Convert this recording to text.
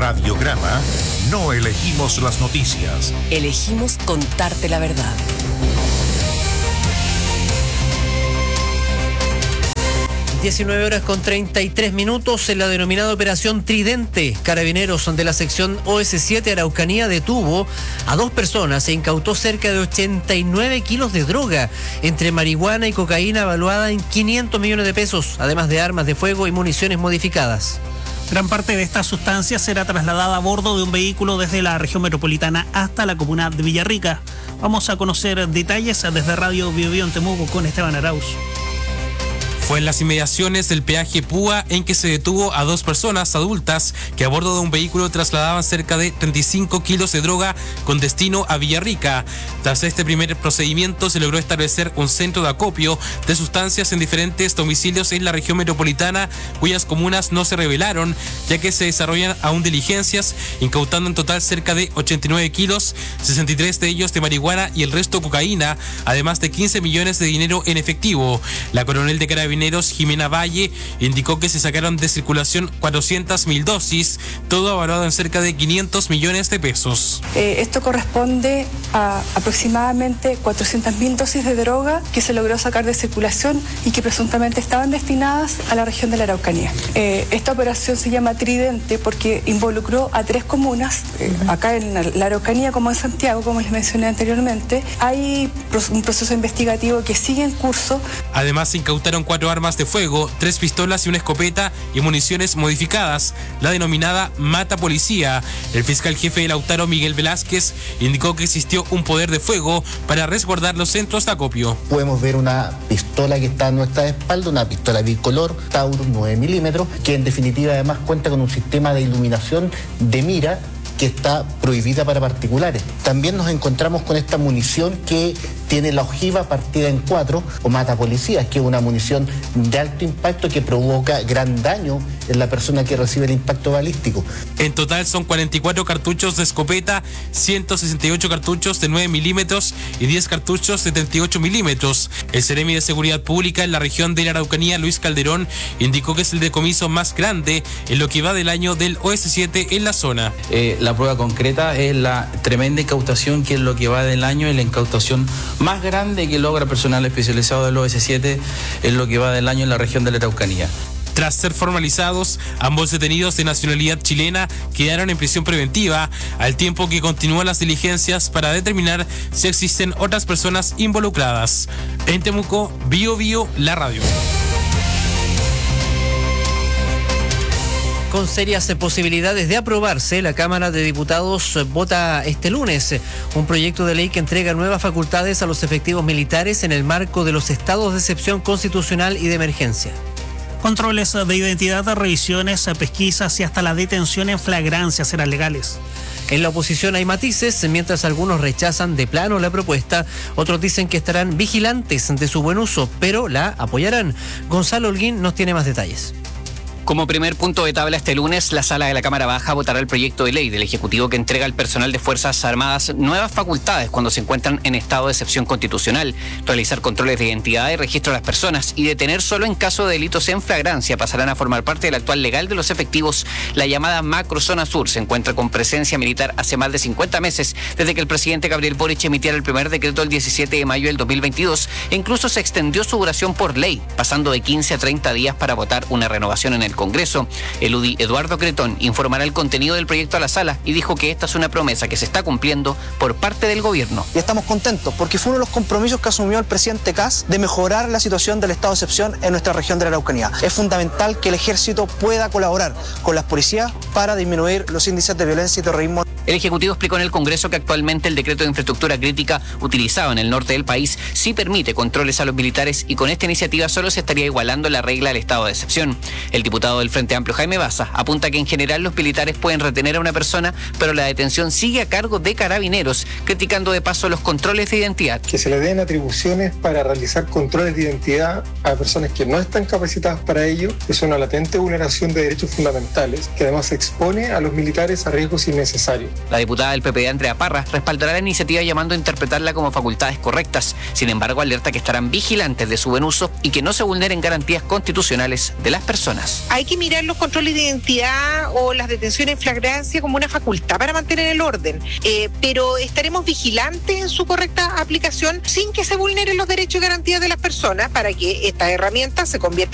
Radiograma no elegimos las noticias. Elegimos contarte la verdad. 19:33 en la denominada Operación Tridente. Carabineros de la sección OS7 Araucanía detuvo a 2 personas e incautó cerca de 89 kilos de droga, entre marihuana y cocaína evaluada en 500 millones de pesos, además de armas de fuego y municiones modificadas. Gran parte de esta sustancia será trasladada a bordo de un vehículo desde la región metropolitana hasta la comuna de Villarrica. Vamos a conocer detalles desde Radio Biobío en Temuco con Esteban Arauz. Fue en las inmediaciones del peaje Púa en que se detuvo a 2 personas adultas que a bordo de un vehículo trasladaban cerca de 35 kilos de droga con destino a Villarrica. Tras este primer procedimiento se logró establecer un centro de acopio de sustancias en diferentes domicilios en la región metropolitana, cuyas comunas no se revelaron, ya que se desarrollan aún diligencias, incautando en total cerca de 89 kilos, 63 de ellos de marihuana y el resto cocaína, además de 15 millones de dinero en efectivo. La coronel de Carabineros, Jimena Valle, indicó que se sacaron de circulación 400.000 dosis, todo evaluado en cerca de 500 millones de pesos. Esto corresponde a aproximadamente 400.000 dosis de droga que se logró sacar de circulación y que presuntamente estaban destinadas a la región de la Araucanía. Esta operación se llama Tridente porque involucró a 3 comunas, acá en la Araucanía como en Santiago, como les mencioné anteriormente. Hay un proceso investigativo que sigue en curso. Además se incautaron 4 armas de fuego, 3 pistolas y una escopeta y municiones modificadas, la denominada mata policía. El fiscal jefe Lautaro Miguel Velázquez indicó que existió un poder de fuego para resguardar los centros de acopio. Podemos ver una pistola que está a nuestra espalda, una pistola bicolor Taurus 9 milímetros, que en definitiva además cuenta con un sistema de iluminación de mira que está prohibida para particulares. También nos encontramos con esta munición que tiene la ojiva partida en 4 o mata policías, que es una munición de alto impacto que provoca gran daño en la persona que recibe el impacto balístico. En total son 44 cartuchos de escopeta, 168 cartuchos de 9 milímetros y 10 cartuchos de 38 milímetros. El Seremi de Seguridad Pública en la región de la Araucanía, Luis Calderón, indicó que es el decomiso más grande en lo que va del año del OS7 en la zona. La prueba concreta es la tremenda incautación, que es lo que va del año, y la incautación más grande que logra personal especializado del OS7 es lo que va del año en la región de la Araucanía. Tras ser formalizados, ambos detenidos de nacionalidad chilena quedaron en prisión preventiva, al tiempo que continúan las diligencias para determinar si existen otras personas involucradas. En Temuco, Biobío, la radio. Con serias posibilidades de aprobarse, la Cámara de Diputados vota este lunes un proyecto de ley que entrega nuevas facultades a los efectivos militares en el marco de los estados de excepción constitucional y de emergencia. Controles de identidad, revisiones, pesquisas y hasta la detención en flagrancia serán legales. En la oposición hay matices, mientras algunos rechazan de plano la propuesta, otros dicen que estarán vigilantes de su buen uso, pero la apoyarán. Gonzalo Holguín nos tiene más detalles. Como primer punto de tabla este lunes, la Sala de la Cámara Baja votará el proyecto de ley del Ejecutivo que entrega al personal de Fuerzas Armadas nuevas facultades cuando se encuentran en estado de excepción constitucional, realizar controles de identidad y registro de las personas y detener solo en caso de delitos en flagrancia. Pasarán a formar parte del actual legal de los efectivos. La llamada Macrozona Sur se encuentra con presencia militar hace más de 50 meses, desde que el presidente Gabriel Boric emitiera el primer decreto el 17 de mayo del 2022 e incluso se extendió su duración por ley, pasando de 15 a 30 días para votar una renovación en el Congreso. El UDI Eduardo Cretón informará el contenido del proyecto a la sala y dijo que esta es una promesa que se está cumpliendo por parte del gobierno. Y estamos contentos porque fue uno de los compromisos que asumió el presidente Kast de mejorar la situación del estado de excepción en nuestra región de la Araucanía. Es fundamental que el ejército pueda colaborar con las policías para disminuir los índices de violencia y terrorismo. El Ejecutivo explicó en el Congreso que actualmente el decreto de infraestructura crítica utilizado en el norte del país sí permite controles a los militares y con esta iniciativa solo se estaría igualando la regla del estado de excepción. El diputado del Frente Amplio, Jaime Baza, apunta que en general los militares pueden retener a una persona, pero la detención sigue a cargo de Carabineros, criticando de paso los controles de identidad. Que se le den atribuciones para realizar controles de identidad a personas que no están capacitadas para ello es una latente vulneración de derechos fundamentales que además expone a los militares a riesgos innecesarios. La diputada del PPD, Andrea Parra, respaldará la iniciativa llamando a interpretarla como facultades correctas. Sin embargo, alerta que estarán vigilantes de su buen uso y que no se vulneren garantías constitucionales de las personas. Hay que mirar los controles de identidad o las detenciones en flagrancia como una facultad para mantener el orden, pero estaremos vigilantes en su correcta aplicación sin que se vulneren los derechos y garantías de las personas para que estas herramientas se conviertan